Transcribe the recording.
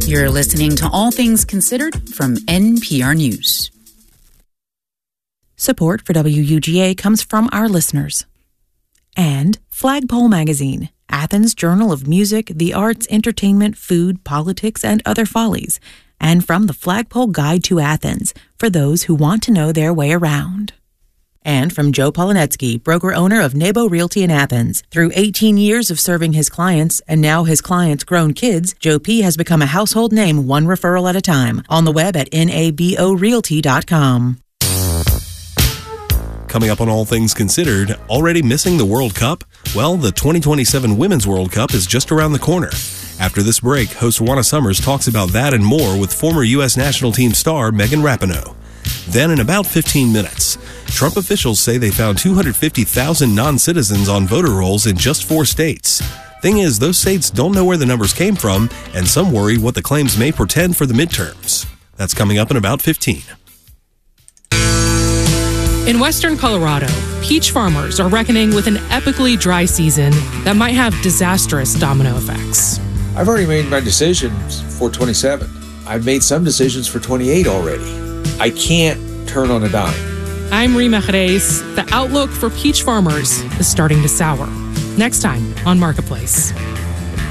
You're listening to All Things Considered from NPR News. Support for WUGA comes from our listeners. And Flagpole Magazine, Athens' journal of music, the arts, entertainment, food, politics, and other follies. And from the Flagpole Guide to Athens, for those who want to know their way around. And from Joe Polonetsky, broker-owner of Nebo Realty in Athens. Through 18 years of serving his clients, and now his clients' grown kids, Joe P. has become a household name one referral at a time. On the web at naborealty.com. Coming up on All Things Considered, already missing the World Cup? Well, the 2027 Women's World Cup is just around the corner. After this break, host Juana Summers talks about that and more with former U.S. national team star Megan Rapinoe. Then, in about 15 minutes, Trump officials say they found 250,000 non-citizens on voter rolls in just 4 states. Thing is, those states don't know where the numbers came from, and some worry what the claims may portend for the midterms. That's coming up in about 15. In western Colorado, peach farmers are reckoning with an epically dry season that might have disastrous domino effects. I've already made my decisions for 27. I've made some decisions for 28 already. I can't turn on a dime. I'm Rima Jerez. The outlook for peach farmers is starting to sour. Next time on Marketplace.